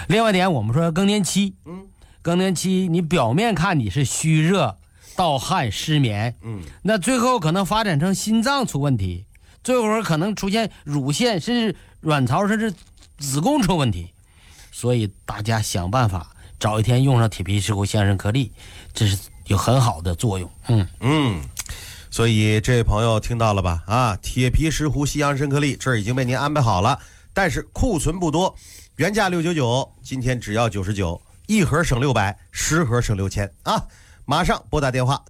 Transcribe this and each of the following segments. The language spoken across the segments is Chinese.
另外一点，我们说更年期，更年期你表面看你是虚热、盗汗、失眠，那最后可能发展成心脏出问题，最后可能出现乳腺甚至卵巢甚至子宫出问题。所以大家想办法找一天用上铁皮石斛西洋参颗粒，这是有很好的作用。 所以这位朋友听到了吧？啊，铁皮石斛西洋参颗粒这儿已经被您安排好了，但是库存不多，原价699，今天只要99，一盒省600，10盒省6000啊！马上拨打电话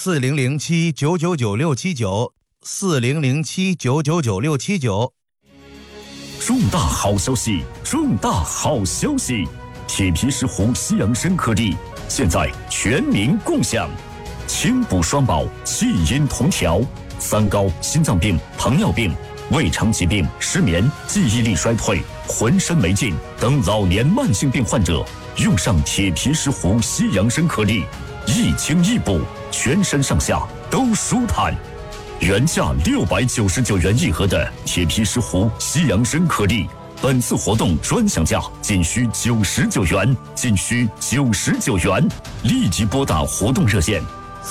4007-999679，4007-999679。 重大好消息！重大好消息！铁皮石斛西洋参颗粒现在全民共享。轻补双保，气阴同调，3高心脏病、糖尿病、胃肠疾病、失眠、记忆力衰退、浑身没劲等老年慢性病患者，用上铁皮石斛西洋参颗粒，一轻一补，全身上下都舒坦。原价699元一盒的铁皮石斛西洋参颗粒，本次活动专享价仅需99元，仅需99元，立即拨打活动热线。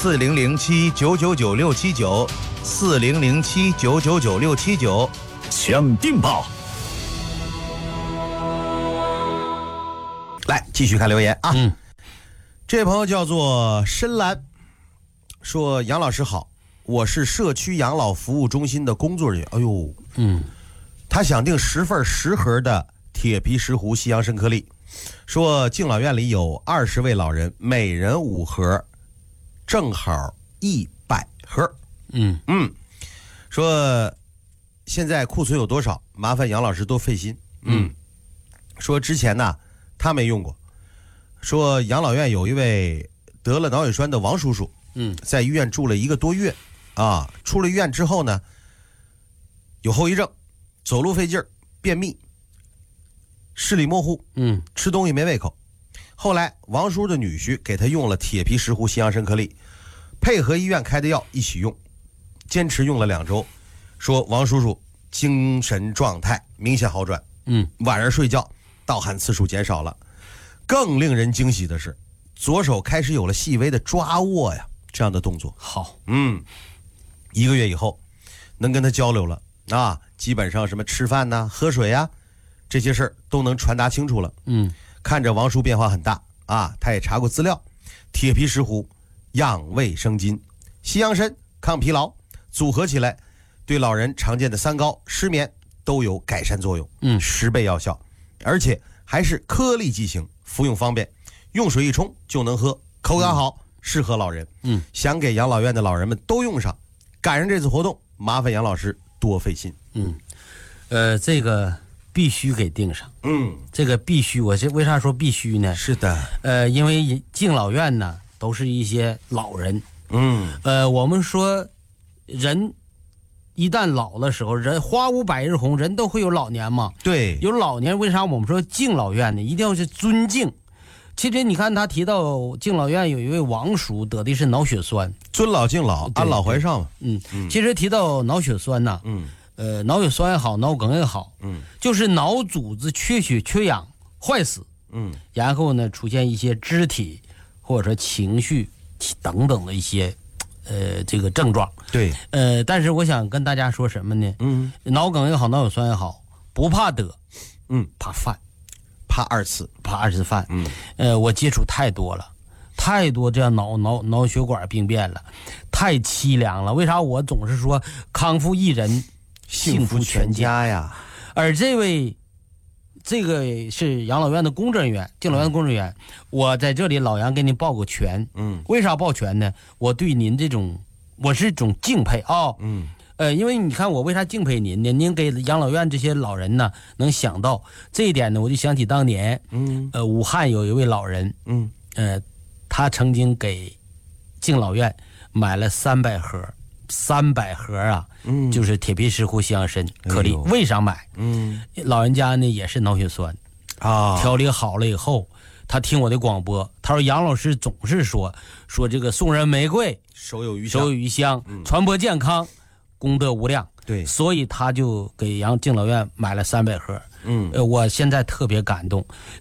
4007-999679，4007-999679， 抢定吧！ 来继续看留言啊。这位朋友叫做深蓝，说杨老师好，我是社区养老服务中心的工作人员。哎呦，他想订10份10盒的铁皮石斛西洋参颗粒，说敬老院里有20位老人，每人5盒，正好100盒。说现在库存有多少，麻烦杨老师多费心。说之前呢他没用过，说养老院有一位得了脑血栓的王叔叔，在医院住了1个多月啊，出了医院之后呢有后遗症，走路费劲儿，便秘，视力模糊，吃东西没胃口。后来王叔的女婿给他用了铁皮石斛西洋参颗粒，配合医院开的药一起用，坚持用了2周，说王叔叔精神状态明显好转，晚上睡觉盗汗次数减少了。更令人惊喜的是，左手开始有了细微的抓握呀这样的动作。 好 ，1个月以后能跟他交流了啊，基本上什么吃饭呐、喝水呀这些事儿都能传达清楚了。看着王叔变化很大啊，他也查过资料，铁皮石斛养胃生津，西洋参抗疲劳，组合起来对老人常见的3高失眠都有改善作用，10倍药效，而且还是颗粒剂型，服用方便，用水一冲就能喝，口感好，适合老人。想给养老院的老人们都用上，赶上这次活动，麻烦杨老师多费心。 这个必须给定上。这个必须，我这为啥说必须呢？ 是的， 因为敬老院呢都是一些老人。我们说人一旦老的时候，人花无百日红，人都会有老年嘛。 对， 有老年，为啥我们说敬老院呢？一定要是尊敬。其实你看他提到敬老院有一位王叔得的是脑血栓， 尊老敬老，安老怀上嘛。 其实提到脑血栓呢，脑血栓也好，脑梗也好，就是脑组织缺血缺氧坏死，然后呢出现一些肢体或者说情绪等等的一些这个症状。 对， 但是我想跟大家说什么呢？脑梗也好，脑血栓也好，不怕得，怕犯， 怕二次犯。我接触太多了，太多这样脑血管病变了，太凄凉了。为啥我总是说康复一人幸福全家呀？而这个是养老院的工作人员，敬老院的工作人员，我在这里老杨给您报个全。为啥报全呢？我对您这种我是一种敬佩啊。因为你看我为啥敬佩您呢？您给养老院这些老人呢能想到这一点呢，我就想起当年武汉有一位老人，他曾经给敬老院买了300盒啊，就是铁皮石斛西洋参颗粒。为啥买？老人家呢也是脑血栓啊，调理好了以后，他听我的广播，他说杨老师总是说这个送人玫瑰， 手有余香，传播健康，功德无量。 对， 所以他就给敬老院买了300盒。我现在特别感动。